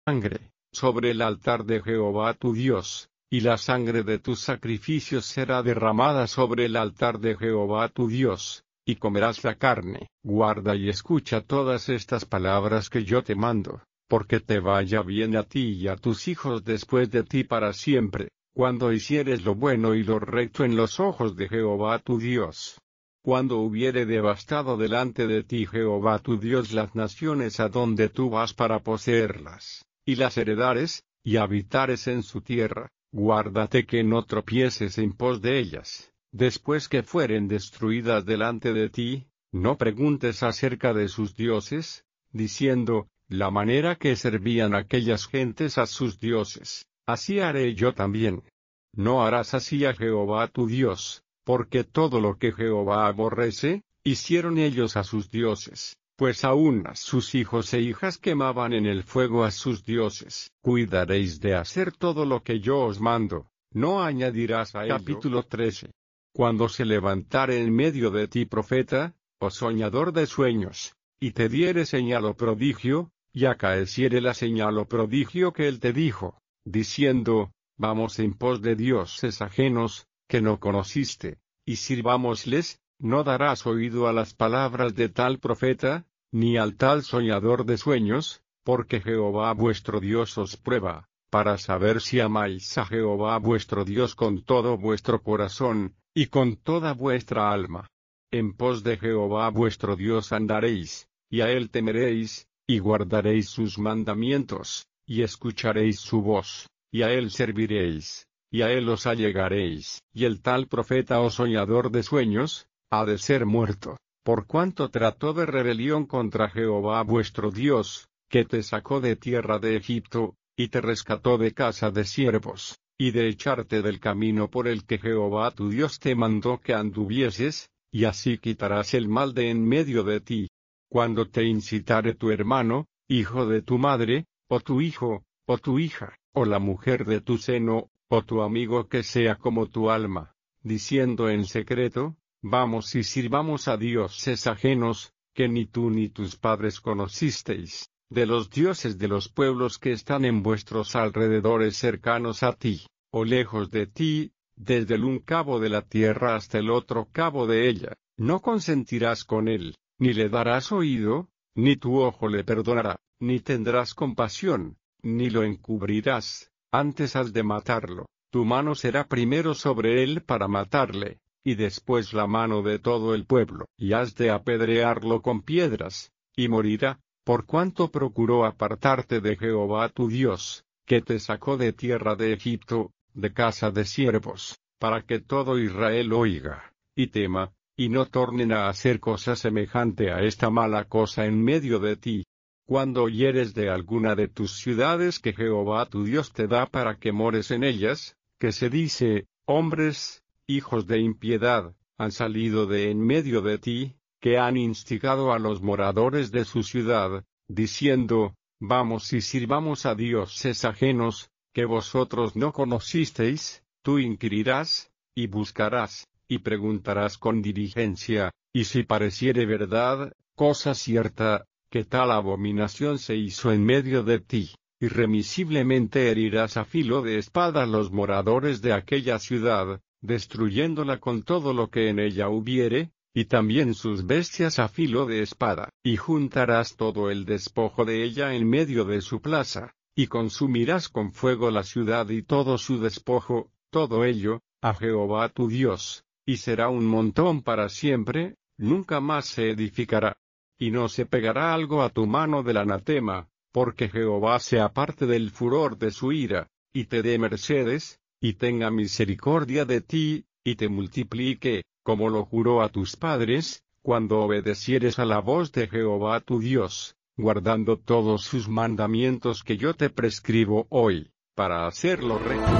sangre sobre el altar de Jehová tu Dios, y la sangre de tus sacrificios será derramada sobre el altar de Jehová tu Dios, y comerás la carne. Guarda y escucha todas estas palabras que yo te mando, porque te vaya bien a ti y a tus hijos después de ti para siempre, cuando hicieres lo bueno y lo recto en los ojos de Jehová tu Dios. Cuando hubiere devastado delante de ti Jehová tu Dios las naciones a donde tú vas para poseerlas, y las heredares, y habitares en su tierra, guárdate que no tropieces en pos de ellas. Después que fueren destruidas delante de ti, no preguntes acerca de sus dioses, diciendo, la manera que servían aquellas gentes a sus dioses, así haré yo también. No harás así a Jehová tu Dios, porque todo lo que Jehová aborrece, hicieron ellos a sus dioses, pues aún a sus hijos e hijas quemaban en el fuego a sus dioses. Cuidaréis de hacer todo lo que yo os mando, no añadirás a ello. Capítulo 13. Cuando se levantare en medio de ti profeta, o soñador de sueños, y te diere señal o prodigio, y acaeciere la señal o prodigio que él te dijo, diciendo, vamos en pos de dioses ajenos, que no conociste, y sirvámosles, no darás oído a las palabras de tal profeta, ni al tal soñador de sueños, porque Jehová vuestro Dios os prueba, para saber si amáis a Jehová vuestro Dios con todo vuestro corazón, y con toda vuestra alma. En pos de Jehová vuestro Dios andaréis, y a él temeréis, y guardaréis sus mandamientos, y escucharéis su voz, y a él serviréis, y a él os allegaréis. Y el tal profeta o soñador de sueños, ha de ser muerto, por cuanto trató de rebelión contra Jehová vuestro Dios, que te sacó de tierra de Egipto, y te rescató de casa de siervos, y de echarte del camino por el que Jehová tu Dios te mandó que anduvieses, y así quitarás el mal de en medio de ti. Cuando te incitare tu hermano, hijo de tu madre, o tu hijo, o tu hija, o la mujer de tu seno, o tu amigo que sea como tu alma, diciendo en secreto, vamos y sirvamos a dioses ajenos, que ni tú ni tus padres conocisteis, de los dioses de los pueblos que están en vuestros alrededores cercanos a ti, o lejos de ti, desde el un cabo de la tierra hasta el otro cabo de ella, no consentirás con él, ni le darás oído, ni tu ojo le perdonará, ni tendrás compasión, ni lo encubrirás, antes has de matarlo, tu mano será primero sobre él para matarle, y después la mano de todo el pueblo, y has de apedrearlo con piedras, y morirá, por cuanto procuró apartarte de Jehová tu Dios, que te sacó de tierra de Egipto, de casa de siervos, para que todo Israel oiga, y tema, y no tornen a hacer cosa semejante a esta mala cosa en medio de ti. Cuando oyeres de alguna de tus ciudades que Jehová tu Dios te da para que mores en ellas, que se dice, hombres, hijos de impiedad, han salido de en medio de ti, que han instigado a los moradores de su ciudad, diciendo, vamos y sirvamos a dioses ajenos, que vosotros no conocisteis, tú inquirirás, y buscarás, y preguntarás con diligencia, y si pareciere verdad, cosa cierta, que tal abominación se hizo en medio de ti, irremisiblemente herirás a filo de espada los moradores de aquella ciudad, destruyéndola con todo lo que en ella hubiere, y también sus bestias a filo de espada, y juntarás todo el despojo de ella en medio de su plaza, y consumirás con fuego la ciudad y todo su despojo, todo ello, a Jehová tu Dios, y será un montón para siempre, nunca más se edificará. Y no se pegará algo a tu mano del anatema, porque Jehová se aparte del furor de su ira, y te dé mercedes, y tenga misericordia de ti, y te multiplique, como lo juró a tus padres, cuando obedecieres a la voz de Jehová tu Dios, guardando todos sus mandamientos que yo te prescribo hoy, para hacerlo recto.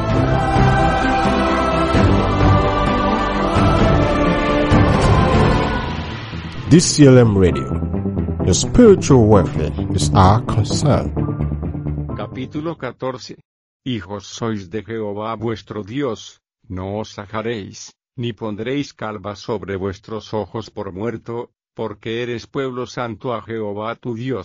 DCLM Radio. Your spiritual welfare is our concern. Capítulo 14. Hijos sois de Jehová vuestro Dios, no os sajaréis, ni pondréis calva sobre vuestros ojos por muerto, porque eres pueblo santo a Jehová tu Dios.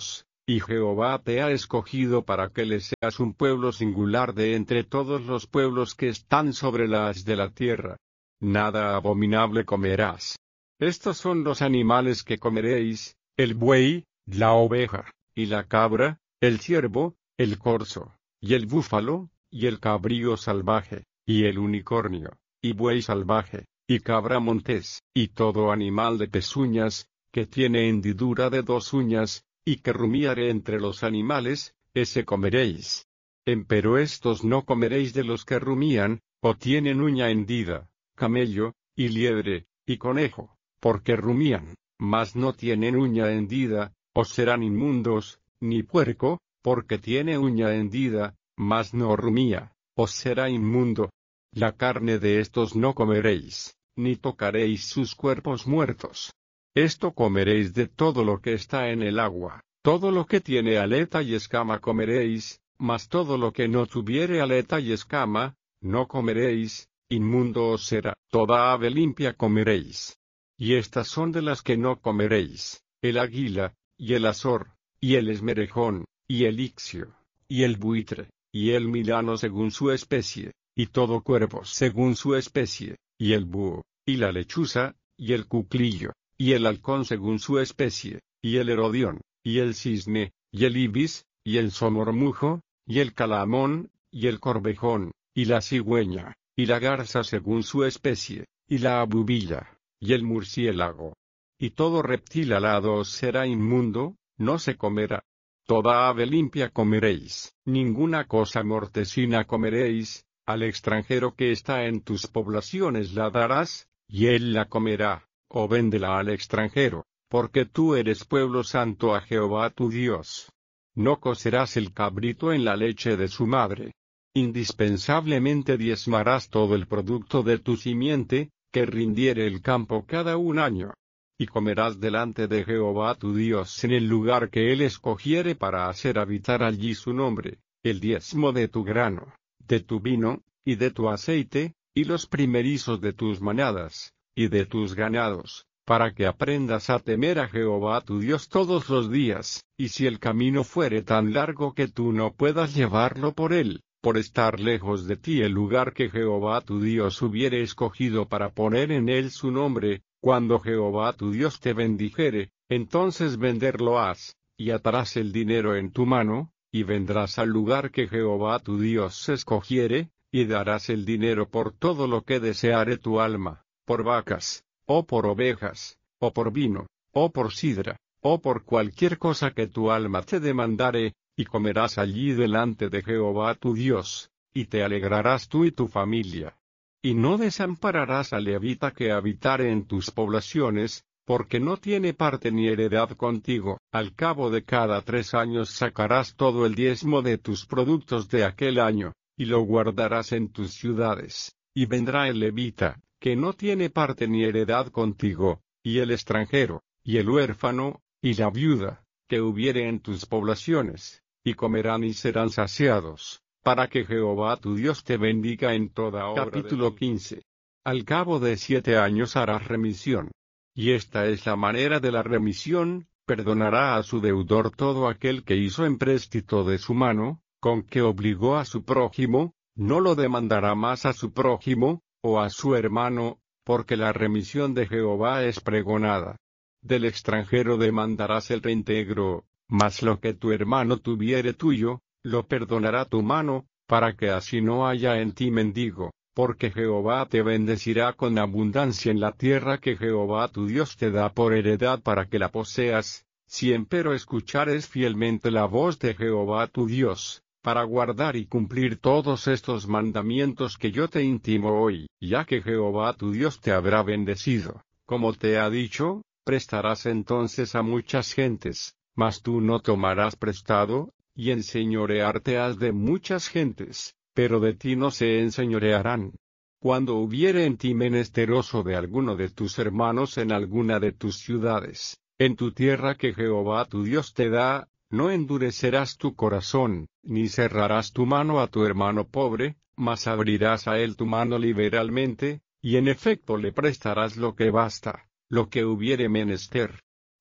Y Jehová te ha escogido para que le seas un pueblo singular de entre todos los pueblos que están sobre la haz de la tierra. Nada abominable comerás. Estos son los animales que comeréis: el buey, la oveja, y la cabra, el ciervo, el corzo, y el búfalo, y el cabrío salvaje, y el unicornio, y buey salvaje, y cabra montés, y todo animal de pezuñas, que tiene hendidura de 2 uñas, y que rumiare entre los animales, ese comeréis. Empero estos no comeréis de los que rumían, o tienen uña hendida: camello, y liebre, y conejo, porque rumían, mas no tienen uña hendida, os serán inmundos; ni puerco, porque tiene uña hendida, mas no rumía, os será inmundo. La carne de estos no comeréis, ni tocaréis sus cuerpos muertos. Esto comeréis de todo lo que está en el agua, todo lo que tiene aleta y escama comeréis, mas todo lo que no tuviere aleta y escama, no comeréis; inmundo os será. Toda ave limpia comeréis. Y estas son de las que no comeréis: el águila, y el azor, y el esmerejón, y el ixio, y el buitre, y el milano según su especie, y todo cuervo según su especie, y el búho, y la lechuza, y el cuclillo, y el halcón según su especie, y el herodión, y el cisne, y el ibis, y el somormujo, y el calamón, y el corvejón, y la cigüeña, y la garza según su especie, y la abubilla, y el murciélago. Y todo reptil alado os será inmundo, no se comerá. Toda ave limpia comeréis. Ninguna cosa mortecina comeréis; al extranjero que está en tus poblaciones la darás, y él la comerá, o véndela al extranjero, porque tú eres pueblo santo a Jehová tu Dios. No cocerás el cabrito en la leche de su madre. Indispensablemente diezmarás todo el producto de tu simiente, que rindiere el campo cada 1 año. Y comerás delante de Jehová tu Dios en el lugar que él escogiere para hacer habitar allí su nombre, el diezmo de tu grano, de tu vino, y de tu aceite, y los primerizos de tus manadas, y de tus ganados, para que aprendas a temer a Jehová tu Dios todos los días. Y si el camino fuere tan largo que tú no puedas llevarlo por él, por estar lejos de ti el lugar que Jehová tu Dios hubiere escogido para poner en él su nombre, cuando Jehová tu Dios te bendijere, entonces venderlo has, y atarás el dinero en tu mano, y vendrás al lugar que Jehová tu Dios escogiere, y darás el dinero por todo lo que deseare tu alma, por vacas, o por ovejas, o por vino, o por sidra, o por cualquier cosa que tu alma te demandare, y comerás allí delante de Jehová tu Dios, y te alegrarás tú y tu familia. Y no desampararás al levita que habitare en tus poblaciones, porque no tiene parte ni heredad contigo. Al cabo de cada 3 años sacarás todo el diezmo de tus productos de aquel año, y lo guardarás en tus ciudades. Y vendrá el levita, que no tiene parte ni heredad contigo, y el extranjero, y el huérfano, y la viuda, que hubiere en tus poblaciones, y comerán y serán saciados, para que Jehová tu Dios te bendiga en toda obra. Capítulo 15. Al cabo de 7 años harás remisión. Y esta es la manera de la remisión: perdonará a su deudor todo aquel que hizo empréstito de su mano, con que obligó a su prójimo; no lo demandará más a su prójimo, o a su hermano, porque la remisión de Jehová es pregonada. Del extranjero demandarás el reintegro, mas lo que tu hermano tuviere tuyo, lo perdonará tu mano, para que así no haya en ti mendigo, porque Jehová te bendecirá con abundancia en la tierra que Jehová tu Dios te da por heredad para que la poseas, si empero escuchares fielmente la voz de Jehová tu Dios, para guardar y cumplir todos estos mandamientos que yo te intimo hoy. Ya que Jehová tu Dios te habrá bendecido, como te ha dicho, prestarás entonces a muchas gentes, mas tú no tomarás prestado, y enseñorearte has de muchas gentes, pero de ti no se enseñorearán. Cuando hubiere en ti menesteroso de alguno de tus hermanos en alguna de tus ciudades, en tu tierra que Jehová tu Dios te da, no endurecerás tu corazón, ni cerrarás tu mano a tu hermano pobre, mas abrirás a él tu mano liberalmente, y en efecto le prestarás lo que basta, lo que hubiere menester.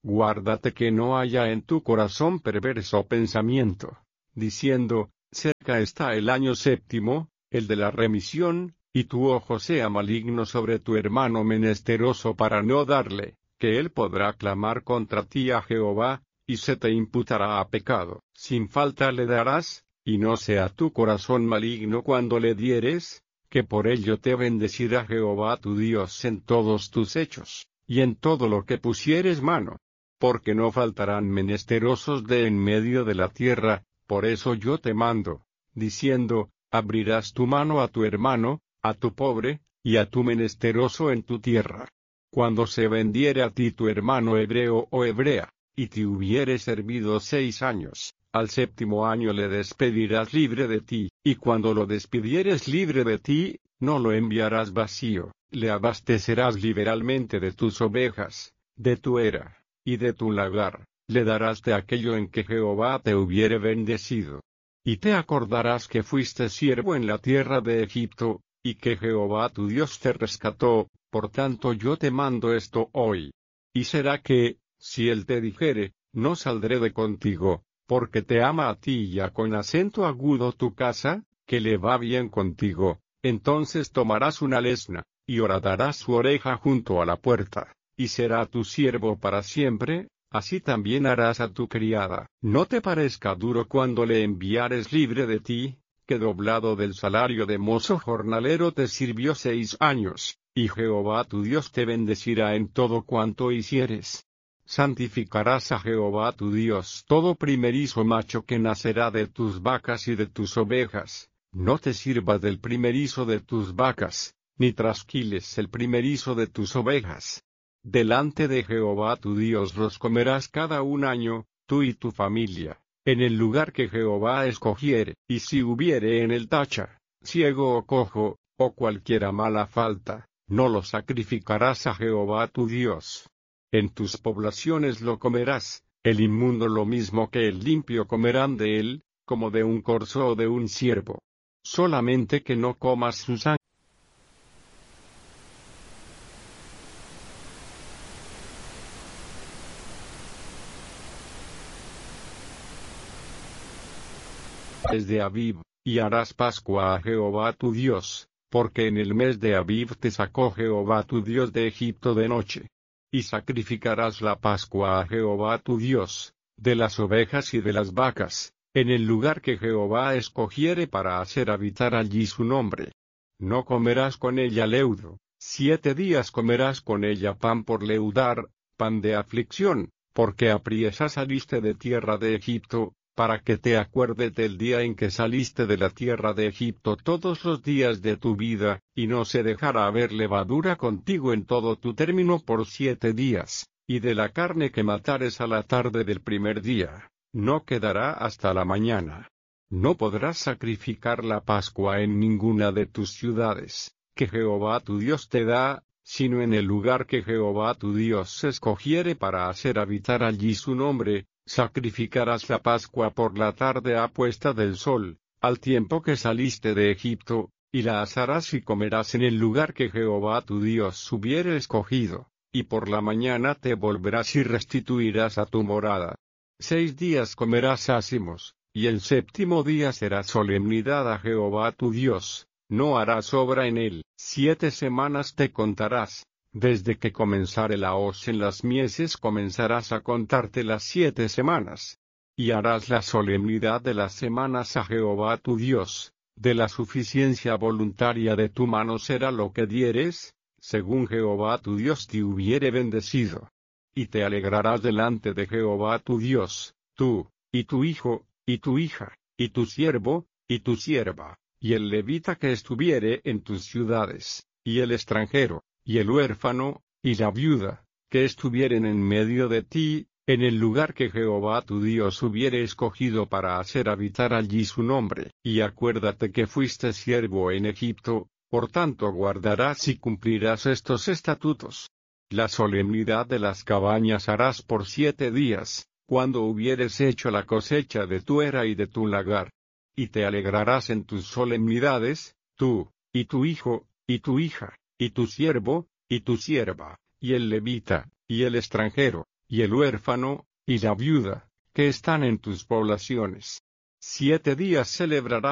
guárdate que no haya en tu corazón perverso pensamiento, diciendo, cerca está el año séptimo, el de la remisión, y tu ojo sea maligno sobre tu hermano menesteroso para no darle, que él podrá clamar contra ti a Jehová, y se te imputará a pecado. Sin falta le darás, y no sea tu corazón maligno cuando le dieres, que por ello te bendecirá Jehová tu Dios en todos tus hechos, y en todo lo que pusieres mano. Porque no faltarán menesterosos de en medio de la tierra, por eso yo te mando, diciendo, abrirás tu mano a tu hermano, a tu pobre, y a tu menesteroso en tu tierra. Cuando se vendiere a ti tu hermano hebreo o hebrea, y te hubiere servido 6 años, al séptimo año le despedirás libre de ti, y cuando lo despidieres libre de ti, no lo enviarás vacío, le abastecerás liberalmente de tus ovejas, de tu era, y de tu lagar, le darás de aquello en que Jehová te hubiere bendecido. Y te acordarás que fuiste siervo en la tierra de Egipto, y que Jehová tu Dios te rescató, por tanto yo te mando esto hoy. Y será que, si él te dijere, no saldré de contigo, porque te ama a ti y a con acento agudo tu casa, que le va bien contigo, entonces tomarás una lesna, y horadarás su oreja junto a la puerta, y será tu siervo para siempre, así también harás a tu criada. No te parezca duro cuando le enviares libre de ti, que doblado del salario de mozo jornalero te sirvió 6 años, y Jehová tu Dios te bendecirá en todo cuanto hicieres. Santificarás a Jehová tu Dios todo primerizo macho que nacerá de tus vacas y de tus ovejas, no te sirvas del primerizo de tus vacas, ni trasquiles el primerizo de tus ovejas. Delante de Jehová tu Dios los comerás cada un año, tú y tu familia, en el lugar que Jehová escogiere, y si hubiere en el tacha, ciego o cojo, o cualquiera mala falta, no lo sacrificarás a Jehová tu Dios. En tus poblaciones lo comerás, el inmundo lo mismo que el limpio comerán de él, como de un corzo o de un ciervo. Solamente que no comas su sangre. De Abib, y harás Pascua a Jehová tu Dios, porque en el mes de Abib te sacó Jehová tu Dios de Egipto de noche. Y sacrificarás la Pascua a Jehová tu Dios, de las ovejas y de las vacas, en el lugar que Jehová escogiere para hacer habitar allí su nombre. No comerás con ella leudo, 7 días comerás con ella pan por leudar, pan de aflicción, porque apriesa saliste de tierra de Egipto, para que te acuerdes del día en que saliste de la tierra de Egipto todos los días de tu vida, y no se dejará haber levadura contigo en todo tu término por 7 días, y de la carne que matares a la tarde del primer día, no quedará hasta la mañana. No podrás sacrificar la Pascua en ninguna de tus ciudades, que Jehová tu Dios te da, sino en el lugar que Jehová tu Dios escogiere para hacer habitar allí su nombre. Sacrificarás la Pascua por la tarde a puesta del sol, al tiempo que saliste de Egipto, y la asarás y comerás en el lugar que Jehová tu Dios hubiere escogido, y por la mañana te volverás y restituirás a tu morada. 6 días comerás ácimos, y el séptimo día será solemnidad a Jehová tu Dios, no harás obra en él. 7 semanas te contarás. Desde que comenzare la hoz en las mieses comenzarás a contarte las 7 semanas. Y harás la solemnidad de las semanas a Jehová tu Dios, de la suficiencia voluntaria de tu mano será lo que dieres, según Jehová tu Dios te hubiere bendecido. Y te alegrarás delante de Jehová tu Dios, tú, y tu hijo, y tu hija, y tu siervo, y tu sierva, y el levita que estuviere en tus ciudades, y el extranjero, y el huérfano, y la viuda, que estuvieren en medio de ti, en el lugar que Jehová tu Dios hubiere escogido para hacer habitar allí su nombre. Y acuérdate que fuiste siervo en Egipto, por tanto guardarás y cumplirás estos estatutos. La solemnidad de las cabañas harás por 7 días, cuando hubieres hecho la cosecha de tu era y de tu lagar. Y te alegrarás en tus solemnidades, tú, y tu hijo, y tu hija, y tu siervo, y tu sierva, y el levita, y el extranjero, y el huérfano, y la viuda, que están en tus poblaciones. 7 días celebrarás